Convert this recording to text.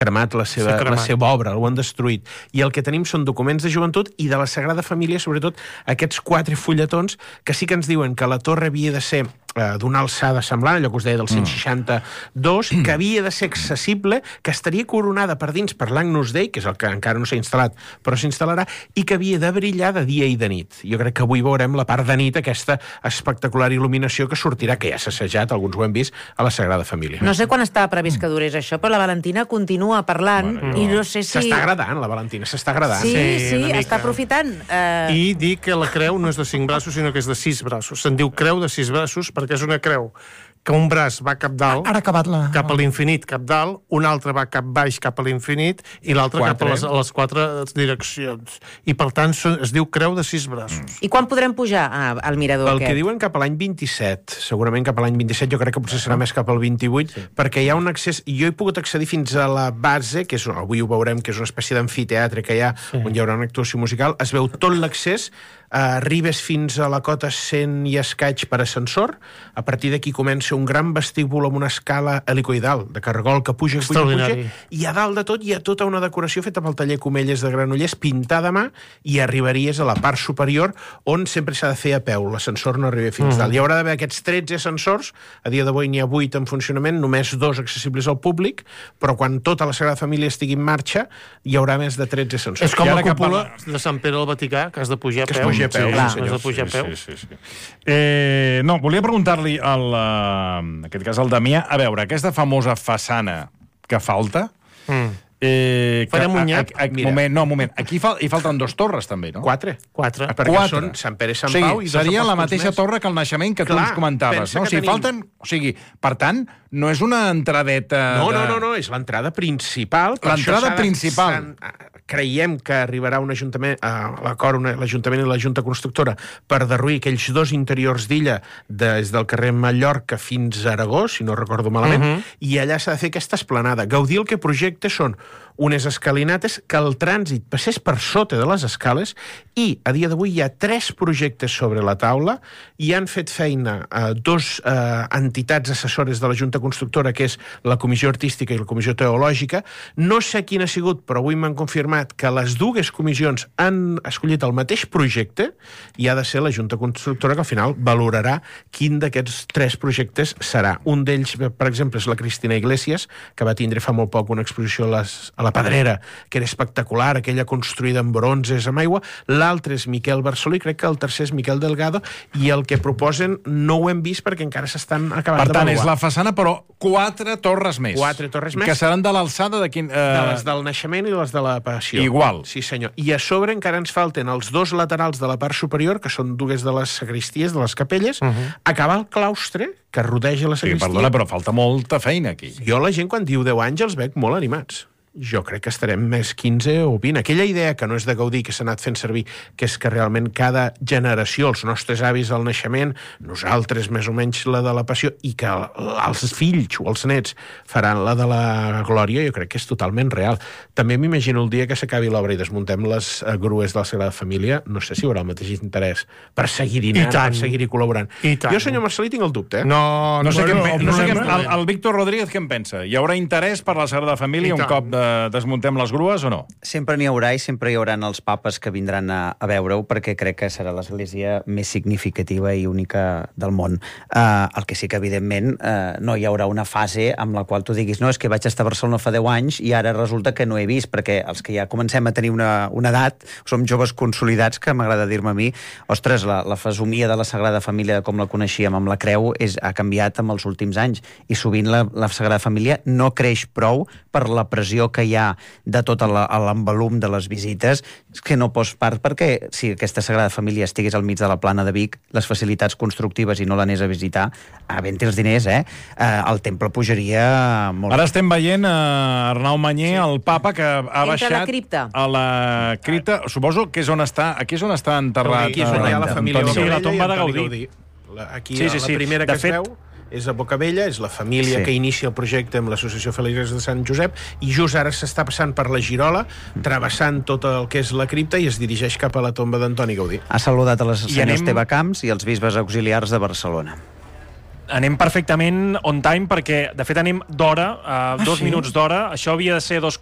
cremat la seva obra, ho han destruït. I el que tenim són documents de joventut i de la Sagrada Família, sobretot aquests 4 fulletons que sí que ens diuen que la torre havia de ser d'una alçada semblant, allò que us deia del 162, que havia de ser accessible, que estaria coronada per dins per l'Agnus Dei, que és el que encara no s'ha instal·lat, però s'instal·larà, i que havia de brillar de dia i de nit. Jo crec que avui veurem la part de nit, aquesta espectacular il·luminació que sortirà, que ja s'ha assajat, alguns ho hem vist, a la Sagrada Família. No sé quan estava previst que durés això, però la Valentina continua parlant i no sé si... S'està agradant, la Valentina, s'està agradant. Sí, està aprofitant. I dir que la creu no és de 5 braços, sinó que és de 6 braços. Se'n diu creu de 6 braços perquè és una creu que un braç va cap dalt, cap a l'infinit, cap dalt, un altre va cap baix, cap a l'infinit, i l'altre cap a les 4 direccions. I, per tant, es diu creu de 6 braços. I quan podrem pujar al mirador aquest? El que diuen cap a l'any 27, segurament cap a l'any 27, jo crec que potser serà més cap al 28, perquè hi ha un accés, i jo he pogut accedir fins a la base, que és, avui ho veurem, que és una espècie d'amfiteatre que hi ha, on hi haurà una actuació musical, es veu tot l'accés, arribes fins a la cota 100 i escaig per ascensor, a partir d'aquí comença un gran vestíbul amb una escala helicoidal de cargol que puja, i a dalt de tot hi ha tota una decoració feta pel taller Comelles de Granollers, pintada a mà, i arribaries a la part superior on sempre s'ha de fer a peu, l'ascensor no arriba fins dalt. Hi haurà d'haver aquests 13 ascensors, a dia d'avui n'hi ha 8 en funcionament, només 2 accessibles al públic, però quan tota la Sagrada Família estigui en marxa, hi haurà més de 13 ascensors. És com la cúpula de Sant Pere al Vaticà, que has de pujar a peu. No, volia preguntar-li en aquest cas al Damià, a veure, aquesta famosa façana que falta, farem un nyap? Moment, aquí hi falten 2 torres també, no? 4. Perquè són Sant Pere i Sant Pau. Seria la mateixa torre que el naixement que tu ens comentaves, no? O sigui, falten... O sigui, per tant, no és una entradeta... No, és l'entrada principal. L'entrada principal. Creiem que arribarà un ajuntament, l'Ajuntament i la Junta Constructora per derruir aquells 2 interiors d'illa des del carrer Mallorca fins a Aragó, si no recordo malament, i allà s'ha de fer aquesta esplanada. Gaudí el que projecta són unes escalinates que el trànsit passés per sota de les escales, i a dia d'avui hi ha 3 projectes sobre la taula, i han fet feina 2 entitats assessores de la Junta Constructora, que és la Comissió Artística i la Comissió Teològica. No sé quin ha sigut, però avui m'han confirmat que les 2 comissions han escollit el mateix projecte, i ha de ser la Junta Constructora que al final valorarà quin d'aquests 3 projectes serà. Un d'ells, per exemple, és la Cristina Iglesias, que va tindre fa molt poc una exposició a la Pedrera, que era espectacular, aquella construïda en bronzes, amb aigua. L'altre és Miquel Barceló, i crec que el tercer és Miquel Delgado, i el que proposen no ho hem vist perquè encara s'estan acabant d'avaluar. Per tant, és la façana, però 4 torres més. 4 torres més. Que seran de l'alçada de quin... De les del naixement i les de la passió. Igual. Sí, senyor. I a sobre encara ens falten els 2 laterals de la part superior, que són 2 de les sagristies, de les capelles, acabar el claustre, que rodeja la sagristia. Sí, perdona, però falta molta feina aquí. Jo la gent, quan diu 10 anys, els veig molt animats. Jo crec que estarem més 15 o 20. Aquella idea que no és de Gaudí, que s'ha anat fent servir, que és que realment cada generació, els nostres avis al naixement, nosaltres més o menys la de la passió, i que els fills o els nets faran la de la glòria, jo crec que és totalment real. També m'imagino el dia que s'acabi l'obra i desmuntem les grues de la Sagrada Família, no sé si hi haurà el mateix interès per seguir-hi anant, per seguir-hi col·laborant. Jo, senyor Marcelí, tinc el dubte. No sé el Víctor Rodríguez què en pensa? Hi haurà interès per la Sagrada Família un cop desmuntem les grues o no? Sempre n'hi haurà, i sempre hi haurà els papes que vindran a veure-ho, perquè crec que serà l'església més significativa i única del món. El que sí que, evidentment, no hi haurà una fase amb la qual tu diguis no, és que vaig estar a Barcelona fa 10 anys i ara resulta que no he vist, perquè els que ja comencem a tenir una edat, som joves consolidats, que m'agrada dir-me a mi, ostres, la fesomia de la Sagrada Família, com la coneixíem amb la creu, ha canviat amb els últims anys, i sovint la Sagrada Família no creix prou per la pressió que hi ha de tot l'envolum de les visites, que no pots part, perquè si aquesta Sagrada Família estigués al mig de la Plana de Vic, les facilitats constructives, i no l'anés a visitar, havent-hi els diners, el temple pujaria molt. Ara estem veient Arnau Mañé, el papa, que ha baixat a la cripta. Suposo que és on està, aquí és on està enterrat. Aquí és on hi ha la família Bocabella. Sí, la tomba de Gaudí. Aquí la primera que es veu és a Bocabella, és la família que inicia el projecte amb l'Associació Feligresos de Sant Josep, i just ara s'està passant per la Girola, travessant tot el que és la cripta, i es dirigeix cap a la tomba d'Antoni Gaudí. Ha saludat el senyor Esteve Camps i els bisbes auxiliars de Barcelona. anem perfectament on time, perquè, de fet, anem d'hora, 2 minuts d'hora. Això havia de ser 2